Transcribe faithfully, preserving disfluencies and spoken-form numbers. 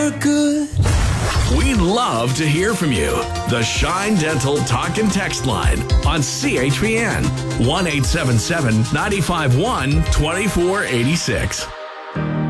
Good. We'd love to hear from you. The Shine Dental Talk and Text line on C H P N one eight seven seven, nine five one, two four eight six.